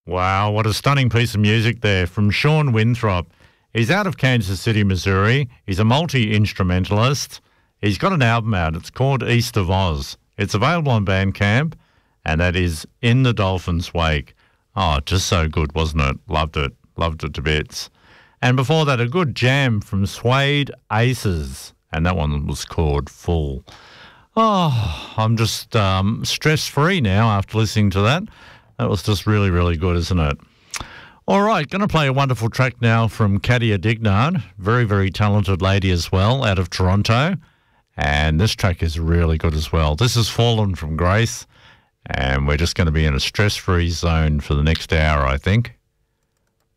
Wow, what a stunning piece of music there from Sean Winthrop. He's out of Kansas City, Missouri. He's a multi-instrumentalist. He's got an album out. It's called East of Oz. It's available on Bandcamp, and that is In the Dolphin's Wake. Oh, just so good, wasn't it? Loved it. Loved it to bits. And before that, a good jam from Suede Aces, and that one was called Full. Oh, I'm just stress-free now after listening to that. That was just really, really good, isn't it? All right, going to play a wonderful track now from Katia Dignard, very, very talented lady as well, out of Toronto. And this track is really good as well. This is Fallen from Grace, and we're just going to be in a stress-free zone for the next hour, I think.